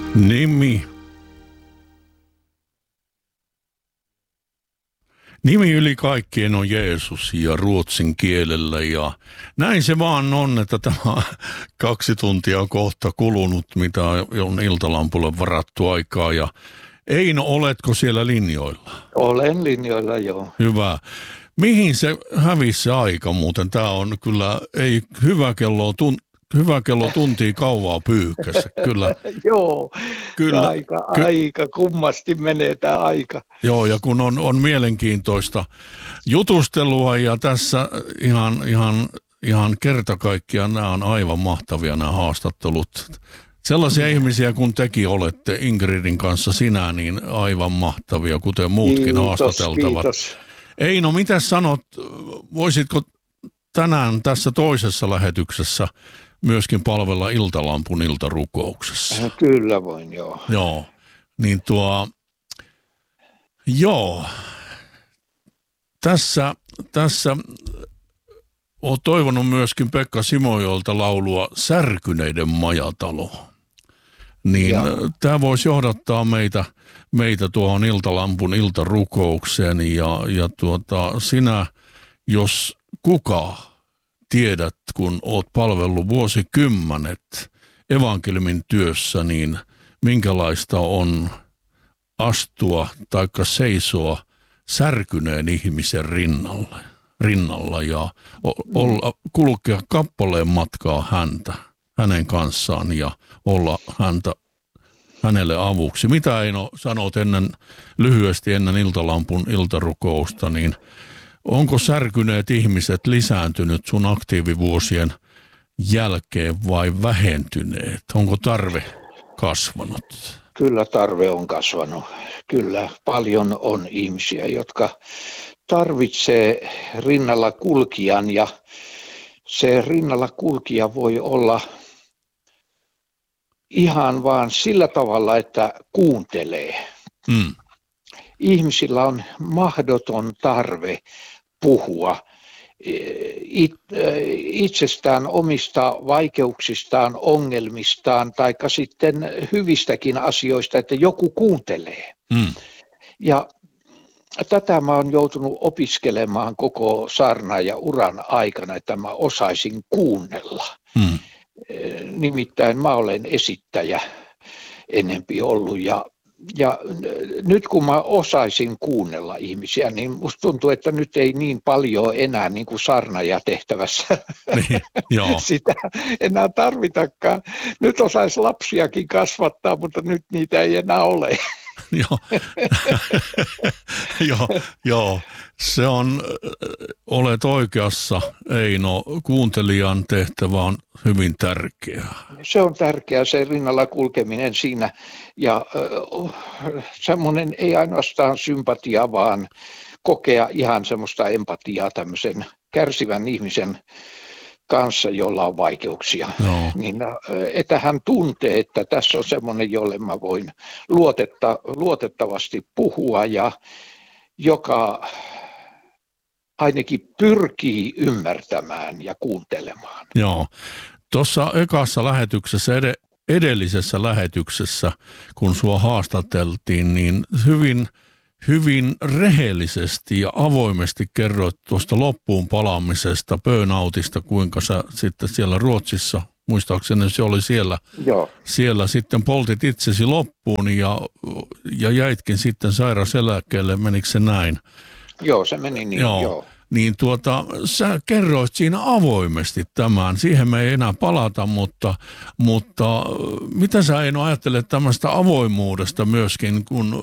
Nimi yli kaikkien on Jeesus ja ruotsin kielellä ja näin se vaan on, että tämä 2 tuntia kohta kulunut, mitä on iltalampulle varattu aikaa ja Eino, oletko siellä linjoilla? Olen linjoilla, joo. Hyvä. Mihin se hävisi se aika muuten? Tämä on kyllä, ei hyvä kello tuntia kauaa pyyhkässä, kyllä. Joo, kyllä. Aika kummasti menee tämä aika. Joo, ja kun on mielenkiintoista jutustelua ja tässä ihan kerta kaikkiaan nämä on aivan mahtavia nämä haastattelut. Sellaisia ihmisiä kun tekin olette Ingridin kanssa sinä, niin aivan mahtavia, kuten muutkin haastateltavat. Kiitos. Eino, mitä sanot, voisitko tänään tässä toisessa lähetyksessä myöskin palvella Iltalampun iltarukouksessa? Kyllä voin, joo. Joo, niin tässä olen toivonut myöskin Pekka Simojolta laulua Särkyneiden majatalo. Niin tämä voisi johdattaa meitä tuohon Iltalampun iltarukoukseen ja sinä, jos kuka tiedät, kun olet palvellut vuosikymmenet evankeliumin työssä, niin minkälaista on astua taikka seisoa särkyneen ihmisen rinnalla ja kulkea kappaleen matkaa hänen kanssaan ja olla hänelle avuksi. Mitä Eino sanot lyhyesti ennen Iltalampun iltarukousta, niin onko särkyneet ihmiset lisääntynyt sun aktiivivuosien jälkeen vai vähentyneet? Onko tarve kasvanut? Kyllä tarve on kasvanut. Kyllä paljon on ihmisiä, jotka tarvitsee rinnalla kulkijan ja se rinnalla kulkija voi olla ihan vaan sillä tavalla, että kuuntelee. Ihmisillä on mahdoton tarve puhua itsestään, omista vaikeuksistaan, ongelmistaan tai sitten hyvistäkin asioista, että joku kuuntelee. Ja tätä mä oon joutunut opiskelemaan koko saarnaaja-uran aikana, että mä osaisin kuunnella. Nimittäin mä olen esittäjä enempi ollut ja nyt kun mä osaisin kuunnella ihmisiä, niin musta tuntuu, että nyt ei niin paljon enää niin kuin saarnaajatehtävässä sitä enää tarvitakaan. Nyt osaisi lapsiakin kasvattaa, mutta nyt niitä ei enää ole. Joo, se on, olet oikeassa, Eino, kuuntelijan tehtävä on hyvin tärkeä. Se on tärkeää, se rinnalla kulkeminen siinä ja semmoinen ei ainoastaan sympatia, vaan kokea ihan semmoista empatiaa tämmöisen kärsivän ihmisen kanssa, jolla on vaikeuksia, niin että hän tuntee, että tässä on semmoinen, jolle mä voin luotettavasti puhua ja joka ainakin pyrkii ymmärtämään ja kuuntelemaan. Joo, tuossa ekassa lähetyksessä, edellisessä lähetyksessä, kun sua haastateltiin, niin hyvin rehellisesti ja avoimesti kerroit tuosta loppuun palaamisesta, burnoutista, kuinka sä sitten siellä Ruotsissa, muistaakseni se oli siellä sitten poltit itsesi loppuun ja jäitkin sitten sairauseläkkeelle, menikö se näin? Joo, se meni niin, joo. Niin sä kerroit siinä avoimesti tämän, siihen me ei enää palata, mutta mitä sä Eino ajattelet tämmöistä avoimuudesta myöskin, kun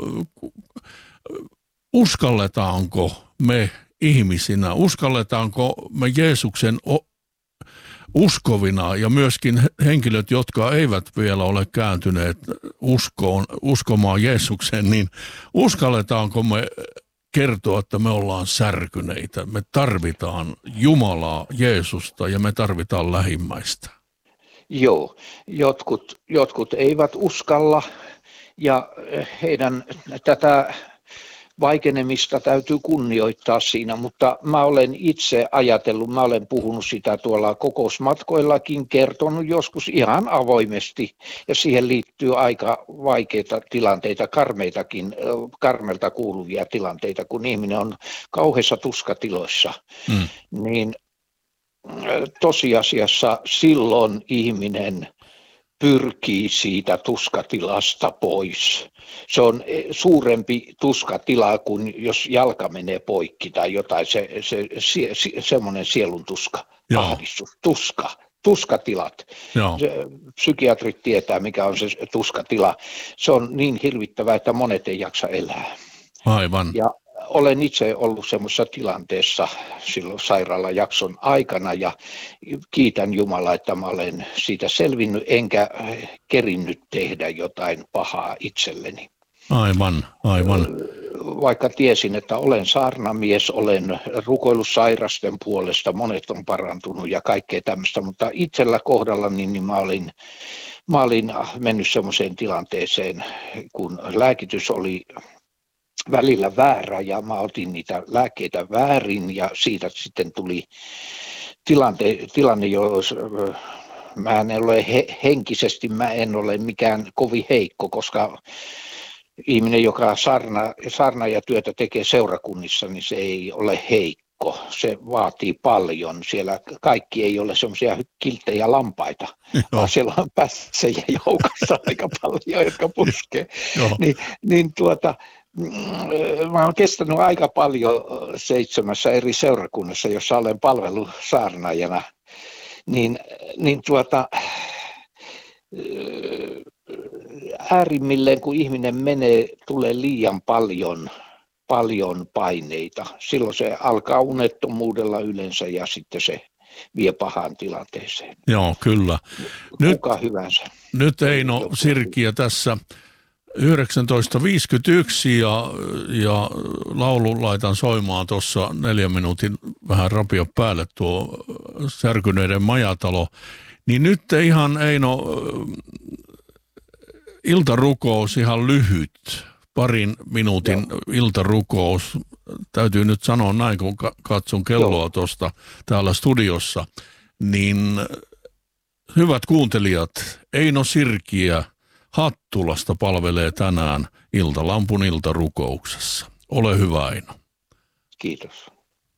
uskalletaanko me ihmisinä, uskalletaanko me Jeesuksen uskovina ja myöskin henkilöt, jotka eivät vielä ole kääntyneet uskomaan Jeesukseen, niin uskalletaanko me kertoa, että me ollaan särkyneitä, me tarvitaan Jumalaa, Jeesusta ja me tarvitaan lähimmäistä? Joo, jotkut eivät uskalla ja heidän tätä vaikenemista täytyy kunnioittaa siinä, mutta mä olen itse ajatellut, mä olen puhunut sitä tuolla kokousmatkoillakin, kertonut joskus ihan avoimesti, ja siihen liittyy aika vaikeita tilanteita, karmelta kuuluvia tilanteita, kun ihminen on kauheissa tuskatiloissa, niin tosiasiassa silloin ihminen pyrkii siitä tuskatilasta pois. Se on suurempi tuskatila kuin jos jalka menee poikki tai jotain, semmoinen sielun tuska, ahdistus, tuskatilat. Psykiatrit tietää, mikä on se tuskatila. Se on niin hirvittävää, että monet ei jaksa elää. Aivan. Ja olen itse ollut semmoisessa tilanteessa silloin sairaalajakson aikana ja kiitän Jumalaa, että mä olen siitä selvinnyt enkä kerinnyt tehdä jotain pahaa itselleni. Aivan. Vaikka tiesin, että olen saarnamies, olen rukoillut sairasten puolesta, monet on parantunut ja kaikkea tämmöistä, mutta itsellä kohdallani niin mä olin mennyt semmoiseen tilanteeseen, kun lääkitys oli välillä väärä ja mä otin niitä lääkkeitä väärin ja siitä sitten tuli tilanne, jos mä en ole henkisesti, mä en ole mikään kovin heikko, koska ihminen, joka saarnaajatyötä tekee seurakunnissa, niin se ei ole heikko. Se vaatii paljon. Siellä kaikki ei ole semmoisia kilttejä lampaita, vaan siellä on pässejä joukossa aika paljon, jotka puskee. Mä olen kestänyt aika paljon 7 eri seurakunnassa, jossa olen palvellut saarnaajana, äärimmilleen kun ihminen menee, tulee liian paljon paineita. Silloin se alkaa unettomuudella yleensä ja sitten se vie pahaan tilanteeseen. Joo, kyllä. Kuka hyvänsä. Nyt Eino Sirkiö tässä 1951 ja laulu laitan soimaan tuossa 4 minuutin vähän rapio päälle tuo Särkyneiden majatalo. Niin nyt ihan Eino iltarukous ihan lyhyt, 2 minuutin iltarukous. Täytyy nyt sanoa näin, kun katson kelloa tuosta täällä studiossa, niin hyvät kuuntelijat, Eino Sirkiö Hattulasta palvelee tänään Iltalampun iltarukouksessa. Ole hyvä, Eino. Kiitos.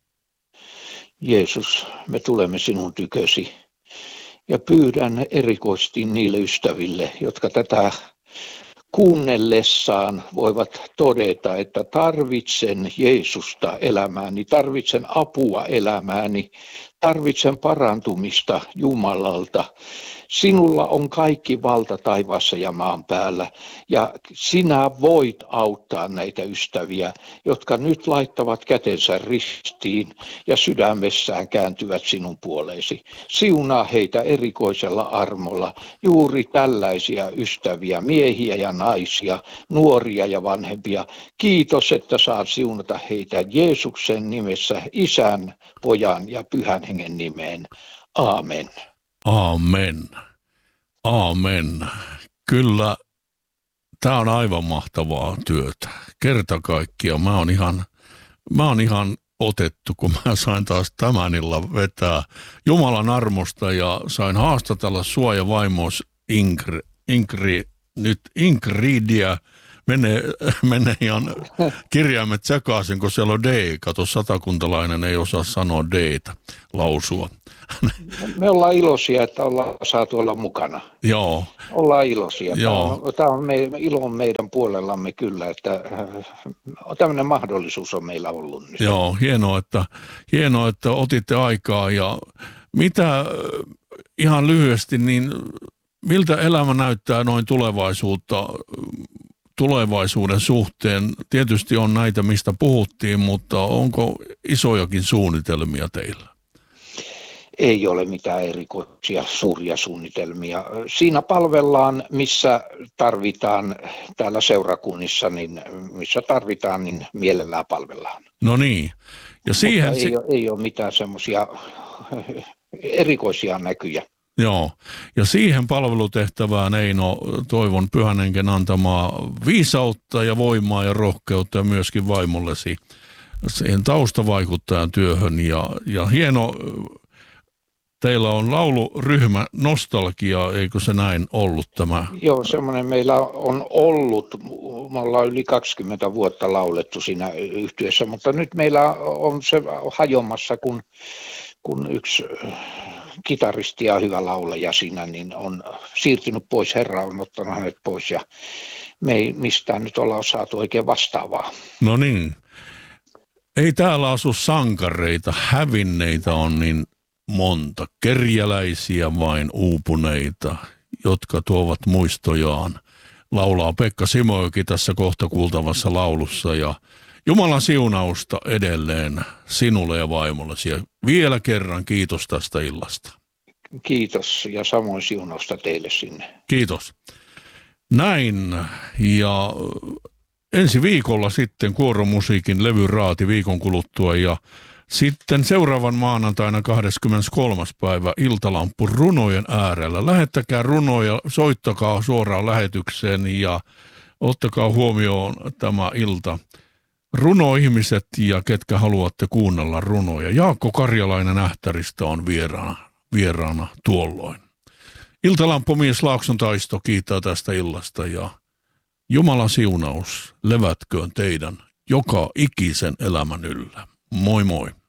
Jeesus, me tulemme sinun tykösi ja pyydän erikoisesti niille ystäville, jotka tätä kuunnellessaan voivat todeta, että tarvitsen Jeesusta elämääni, tarvitsen apua elämääni, tarvitsen parantumista Jumalalta. Sinulla on kaikki valta taivaassa ja maan päällä ja sinä voit auttaa näitä ystäviä, jotka nyt laittavat kätensä ristiin ja sydämessään kääntyvät sinun puoleesi. Siunaa heitä erikoisella armolla, juuri tällaisia ystäviä, miehiä ja naisia, nuoria ja vanhempia. Kiitos, että saat siunata heitä Jeesuksen nimessä, Isän, Pojan ja Pyhän Hengen nimeen. Aamen. Amen. Amen. Kyllä, tämä on aivan mahtavaa työtä. Kerta kaikkiaan. Mä oon ihan otettu, kun mä sain taas tämän illan vetää Jumalan armosta ja sain haastatella sua ja vaimos Ingridia. Menee ihan kirjaimet sekaisin, kun siellä on D. Kato, satakuntalainen ei osaa sanoa D:tä lausua. Me ollaan iloisia, että ollaan saatu olla mukana. Joo. Ollaan iloisia. Joo. Ilo on meidän puolellamme kyllä, että tämmöinen mahdollisuus on meillä ollut nyt. Joo, hienoa, että otitte aikaa. Ja mitä ihan lyhyesti, niin miltä elämä näyttää noin tulevaisuuden suhteen? Tietysti on näitä, mistä puhuttiin, mutta onko isojakin suunnitelmia teillä? Ei ole mitään erikoisia suuria suunnitelmia. Siinä palvellaan, missä tarvitaan täällä seurakunnissa, niin missä tarvitaan, niin mielellään palvellaan. No niin. Ja siihen ei ole mitään semmoisia erikoisia näkyjä. Joo, ja siihen palvelutehtävään Eino toivon Pyhän Hengen antamaa viisautta ja voimaa ja rohkeutta ja myöskin vaimollesi siihen taustavaikuttajan työhön. Ja hieno, teillä on lauluryhmä Nostalgia, eikö se näin ollut tämä? Joo, semmoinen meillä on ollut. Me ollaan yli 20 vuotta laulettu siinä yhtyeessä, mutta nyt meillä on se hajomassa, kun yksi kitaristi ja hyvä laulaja siinä niin on siirtynyt pois, Herra on ottanut hänet pois ja me ei mistään nyt olla saatu oikein vastaavaa. No niin, ei täällä asu sankareita, hävinneitä on niin monta, kerjäläisiä vain uupuneita, jotka tuovat muistojaan, laulaa Pekka Simojoki tässä kohta kuultavassa laulussa ja Jumalan siunausta edelleen sinulle ja vaimollesi ja vielä kerran kiitos tästä illasta. Kiitos ja samoin siunausta teille sinne. Kiitos. Näin ja ensi viikolla sitten Kuoromusiikin levyraati viikon kuluttua ja sitten seuraavan maanantaina 23. päivä Iltalamppu runojen äärellä. Lähettäkää runoja, soittakaa suoraan lähetykseen ja ottakaa huomioon tämä ilta. Runoihmiset ja ketkä haluatte kuunnella runoja. Jaakko Karjalainen Ähtäristä on vieraana tuolloin. Iltalamppumies Laakson Taisto kiittää tästä illasta ja Jumalan siunaus levätköön teidän joka ikisen elämän yllä. Moi moi.